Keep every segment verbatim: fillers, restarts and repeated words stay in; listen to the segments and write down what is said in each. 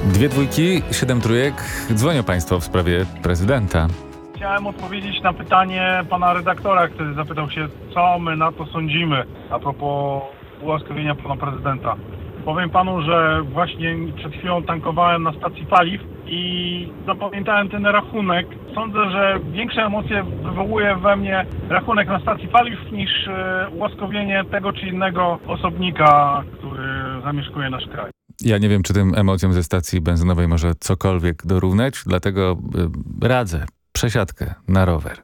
Dwie dwójki, siedem trójek. Dzwonią Państwo w sprawie prezydenta. Chciałem odpowiedzieć na pytanie pana redaktora, który zapytał się, co my na to sądzimy a propos ułaskawienia pana prezydenta. Powiem panu, że właśnie przed chwilą tankowałem na stacji paliw i zapamiętałem ten rachunek. Sądzę, że większe emocje wywołuje we mnie rachunek na stacji paliw niż e, ułaskawienie tego czy innego osobnika, który zamieszkuje nasz kraj. Ja nie wiem, czy tym emocjom ze stacji benzynowej może cokolwiek dorównać, dlatego y, radzę. Przesiadkę na rower.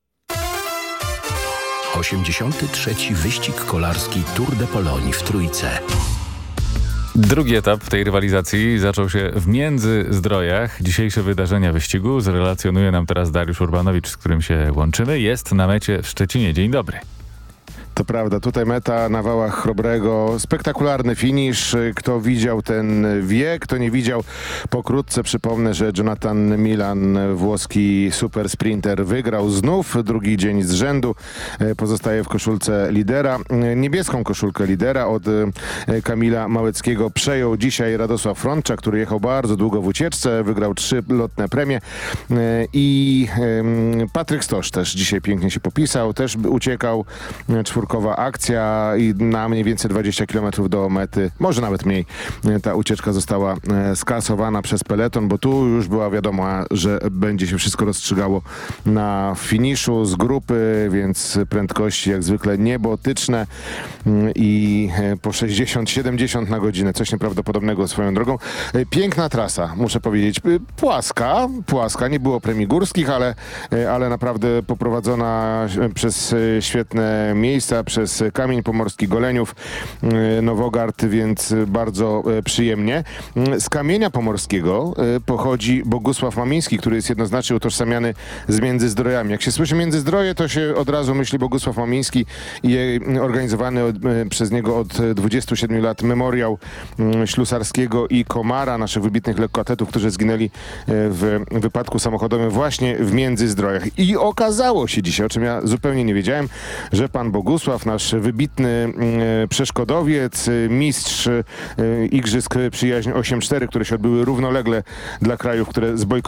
osiemdziesiąty trzeci wyścig kolarski Tour de Pologne w Trójce. Drugi etap tej rywalizacji zaczął się w Międzyzdrojach. Dzisiejsze wydarzenia wyścigu zrelacjonuje nam teraz Dariusz Urbanowicz, z którym się łączymy. Jest na mecie w Szczecinie. Dzień dobry. To prawda, tutaj meta na wałach Chrobrego. Spektakularny finisz. Kto widział, ten wie. Kto nie widział, pokrótce przypomnę, że Jonathan Milan, włoski super sprinter, wygrał znów drugi dzień z rzędu. Pozostaje w koszulce lidera. Niebieską koszulkę lidera od Kamila Małeckiego przejął dzisiaj Radosław Frączak, który jechał bardzo długo w ucieczce. Wygrał trzy lotne premie. I Patryk Stosz też dzisiaj pięknie się popisał. Też uciekał. Czwórkowa akcja i na mniej więcej dwadzieścia kilometrów do mety, może nawet mniej, ta ucieczka została skasowana przez peleton, bo tu już była wiadomo, że będzie się wszystko rozstrzygało na finiszu z grupy, więc prędkości jak zwykle niebotyczne i po sześćdziesiąt siedemdziesiąt na godzinę, coś nieprawdopodobnego swoją drogą. Piękna trasa, muszę powiedzieć, płaska, płaska, nie było premii górskich, ale, ale naprawdę poprowadzona przez świetne miejsca, przez Kamień Pomorski, Goleniów, Nowogard, więc bardzo przyjemnie. Z Kamienia Pomorskiego pochodzi Bogusław Mamiński, który jest jednoznacznie utożsamiany z Międzyzdrojami. Jak się słyszy Międzyzdroje, to się od razu myśli Bogusław Mamiński i organizowany od, przez niego od dwudziestu siedmiu lat memoriał Ślusarskiego i Komara, naszych wybitnych lekkoatletów, którzy zginęli w wypadku samochodowym właśnie w Międzyzdrojach. I okazało się dzisiaj, o czym ja zupełnie nie wiedziałem, że pan Bogusław, nasz wybitny e, przeszkodowiec, mistrz e, Igrzysk Przyjaźń osiem cztery, które się odbyły równolegle dla krajów, które zbojkotowały